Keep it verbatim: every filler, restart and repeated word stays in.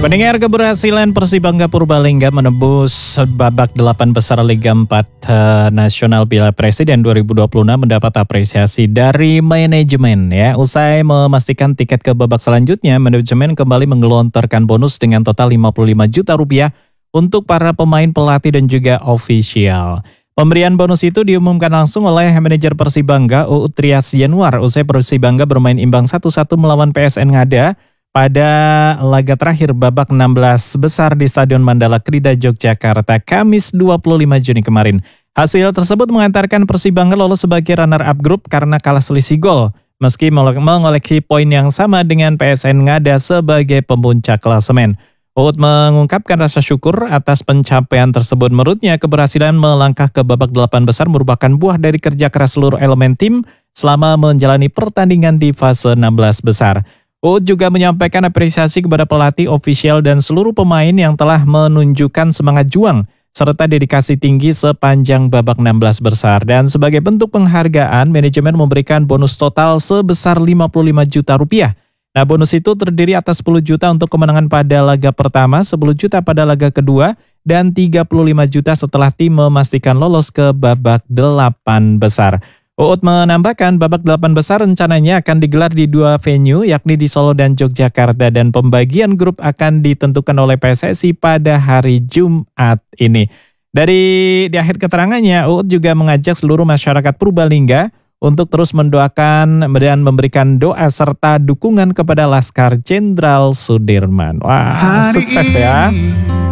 Pendengar, keberhasilan Persibangga Purbalingga menembus babak delapan besar Liga empat eh, Nasional Piala Presiden dua ribu dua puluh enam mendapat apresiasi dari manajemen ya. Usai memastikan tiket ke babak selanjutnya, manajemen kembali menggelontorkan bonus dengan total lima puluh lima juta rupiah untuk para pemain, pelatih dan juga ofisial. Pemberian bonus itu diumumkan langsung oleh manajer Persibangga Uut Trias Yanuar usai Persibangga bermain imbang satu satu melawan P S N Ngada pada laga terakhir babak enam belas besar di Stadion Mandala Krida Yogyakarta Kamis dua puluh lima Juni kemarin. Hasil tersebut mengantarkan Persibangga lolos sebagai runner-up grup karena kalah selisih gol, meski mengoleksi poin yang sama dengan P S N Ngada sebagai pemuncak klasemen. Uut mengungkapkan rasa syukur atas pencapaian tersebut. Menurutnya, keberhasilan melangkah ke babak delapan besar merupakan buah dari kerja keras seluruh elemen tim selama menjalani pertandingan di fase enam belas besar. Uut juga menyampaikan apresiasi kepada pelatih, ofisial, dan seluruh pemain yang telah menunjukkan semangat juang serta dedikasi tinggi sepanjang babak enam belas besar. Dan sebagai bentuk penghargaan, manajemen memberikan bonus total sebesar lima puluh lima juta rupiah. Nah, bonus itu terdiri atas sepuluh juta untuk kemenangan pada laga pertama, sepuluh juta pada laga kedua, dan tiga puluh lima juta setelah tim memastikan lolos ke babak delapan besar. Uut menambahkan babak delapan besar rencananya akan digelar di dua venue, yakni di Solo dan Yogyakarta, dan pembagian grup akan ditentukan oleh P S S I pada hari Jumat ini. Dari di akhir keterangannya, Uut juga mengajak seluruh masyarakat Purbalingga untuk terus mendoakan dan memberikan doa serta dukungan kepada Laskar Jenderal Sudirman. Wah, sukses ya.